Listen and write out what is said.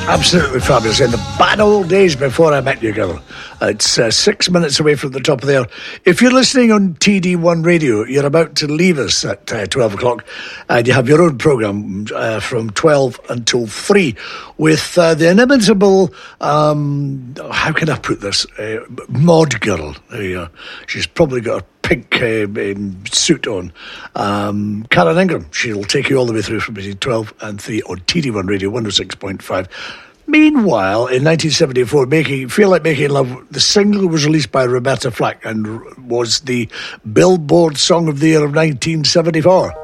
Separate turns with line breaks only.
Absolutely fabulous. In the bad old days before I met you, girl. It's 6 minutes away from the top of the hour. If you're listening on TD1 Radio, you're about to leave us at 12 o'clock, and you have your own programme from 12 until 3 with the inimitable, how can I put this, mod girl. She's probably got a pink suit on. Karen Ingram. She'll take you all the way through from between 12 and 3 on TD1 Radio 106.5. Meanwhile, in 1974, Feel Like Making Love, the single was released by Roberta Flack and was the Billboard Song of the Year of 1974.